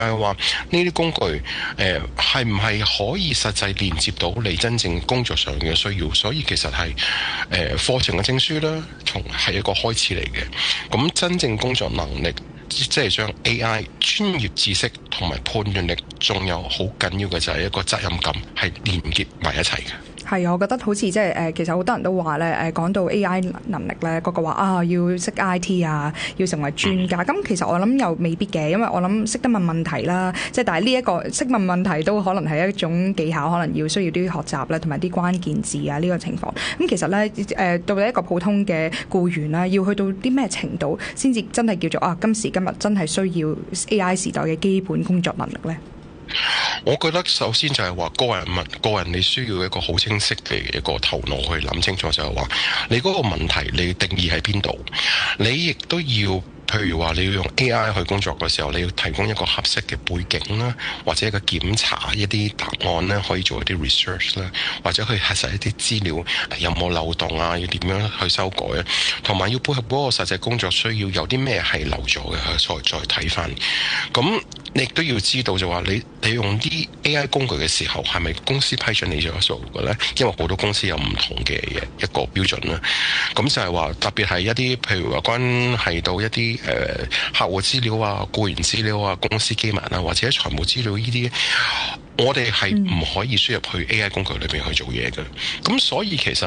係話呢啲工具係唔係可以實際連接到你真正工作上嘅需要？所以其實係課程嘅證書啦，係一個開始嚟嘅。咁真正工作能力，即係將 AI 專業知識同埋判斷力，仲有好緊要嘅就係一個責任感，係連結埋一齊嘅。 係啊，我覺得好似即係其實好多人都話咧講到 AI 能力咧，個個話啊要識 IT 啊，要成為專家。咁其實我諗又未必嘅，因為我諗識得問問題啦，即係但係呢一個識問問題都可能係一種技巧，可能需要啲學習啦，同埋啲關鍵字啊呢個情況。咁其實咧到底一個普通嘅僱員啦，要去到啲咩程度先至真係叫做今時今日真係需要 AI 時代嘅基本工作能力咧？ 我覺得首先就係話個人你需要一個好清晰嘅一個頭腦去諗清楚，就係話你嗰個問題你定義喺邊度，你亦都要。譬如話你要用 AI 去工作嘅時候，你要提供一個合適嘅背景啦，或者一個檢查一啲答案咧，可以做一啲 research 啦，或者去核實一啲資料有冇漏洞啊，要點樣去修改啊，同埋要配合嗰個實際工作需要，有啲咩係漏咗嘅，再睇翻。咁你亦都要知道就話你用啲 AI 工具嘅時候，係咪公司批准你所做嘅咧？因為好多公司有唔同嘅一個標準啦。咁就係話特別係一啲譬如話關係到一啲客戶資料啊、僱員資料啊、公司機密啊，或者財務資料呢啲，我哋係唔可以輸入去 AI 工具裏面去做嘢嘅。咁所以其實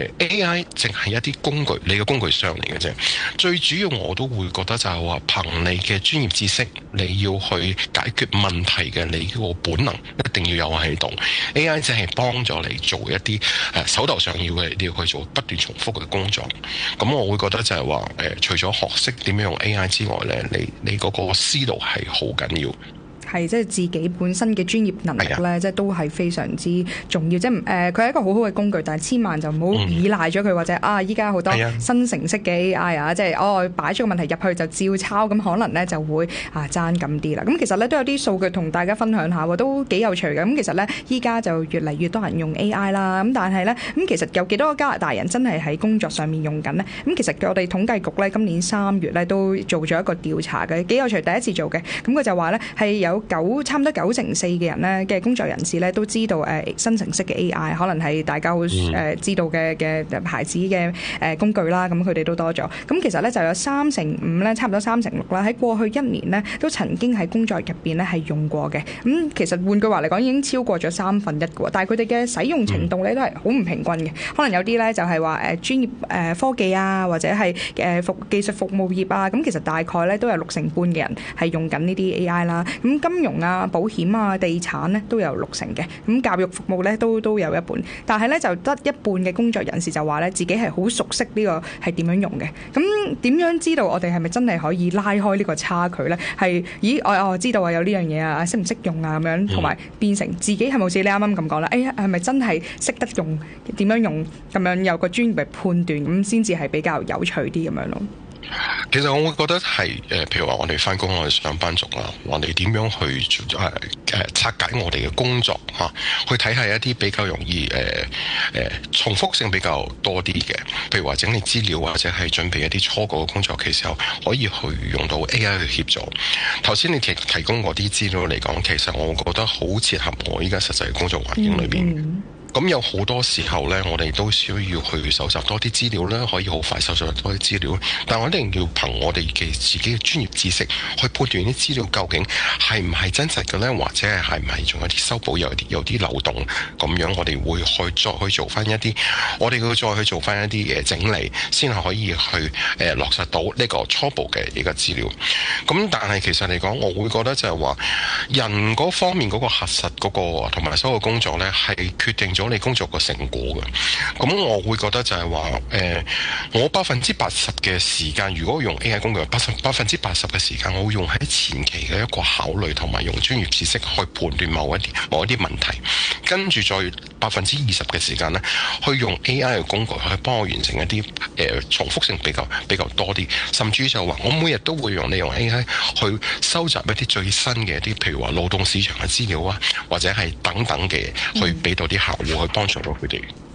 AI 淨係一啲工具，你嘅工具箱嚟嘅啫。最主要我都會覺得就係話，憑你嘅專業知識，你要去解決問題嘅，你個本能一定要有喺度。AI 淨係幫助你做一啲手頭上要嘅，你要去做不斷重複嘅工作。咁我會覺得就係話除咗學識點樣用 AI 之外咧，你嗰個思路係好緊要。 係即係自己本身嘅專業能力咧，即係都係非常之重要。即係佢係一個好好嘅工具，但係千萬就唔好依賴咗佢，或者依家好多新程式嘅 AI 啊，即係擺咗個問題入去就照抄，咁可能咧就會爭咁啲啦。咁其實咧都有啲數據同大家分享下，都幾有趣嘅。咁其實咧依家就越嚟越多人用 AI 啦。咁但係咧其實有幾多個加拿大人真係喺工作上面用緊呢？咁其實我哋統計局咧今年3月咧都做咗一個調查嘅，幾有趣，第一次做嘅。咁佢就話咧係有差唔多94%嘅人咧嘅工作人士咧都知道新程式嘅 AI 可能係大家好知道嘅牌子嘅工具啦，咁佢哋都多咗。咁其實咧就有35%咧，差唔多36%啦，喺過去1年咧都曾經喺工作入邊咧係用過嘅。咁其實換句話嚟講，已經超過咗1/3嘅喎。但係佢哋嘅使用程度咧都係好唔平均嘅。可能有啲咧就係話專業科技啊，或者係技術服務業啊，咁其實大概咧都有60%半嘅人係用緊呢啲 AI 啦。咁金融啊、保險啊、地產咧都有60%嘅，咁教育服務咧都有一半，但係咧就得一半嘅工作人士就話咧自己係好熟悉呢個係點樣用嘅。咁點樣知道我哋係咪真係可以拉開呢個差距咧？係我知道啊有呢樣嘢啊，識唔識用啊咁樣，同埋變成自己係咪好似你啱啱咁講啦？係咪真係識得用點樣用咁樣有個專業嘅判斷，咁先至係比較有趣啲咁樣咯。 其實我會覺得係譬如話我哋返工，我哋上班族啦，我哋點樣去拆解我哋嘅工作去睇下一啲比較容易重複性比較多啲嘅，譬如話整理資料或者係準備一啲初稿嘅工作嘅時候，可以去用到 AI 去協助。頭先你提供嗰啲資料嚟講，其實我覺得好切合我依家實際嘅工作環境裏邊。咁有好多時候呢，我哋都需要去搜集多啲資料啦，可以好快搜集多啲資料。但我一定要憑我哋嘅自己嘅專業知識去判斷啲資料究竟係唔係真實嘅呢？或者係唔係仲有啲修補，有啲漏洞咁樣，我哋會再去做翻一啲，我哋要再去做翻一啲整理，先係可以去落實到呢個初步嘅呢個資料。咁但係其實嚟講，我會覺得就係話人嗰方面嗰個核實嗰個同埋所有工作呢，係決定咗你工作個成果嘅。咁我會覺得就係話我80%嘅時間，如果用 AI 工具，80%嘅時間我會用喺前期嘅一個考慮，同埋用專業知識去判斷某一啲問題，跟住再20%嘅時間呢，去用 AI 嘅工具去幫我完成一啲重複性比較多啲，甚至就話我每日都會利用 AI 去收集一啲最新嘅一啲，譬如話勞動市場嘅資料啊，或者係等等嘅，去俾到啲客戶去幫助到佢哋。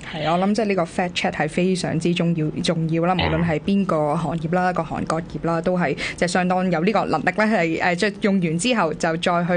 係，我諗即係呢個 fact check 係非常之重要啦，無論係邊個行業啦、各行各業啦，都係即係相當有呢個能力咧，係即係用完之後就再去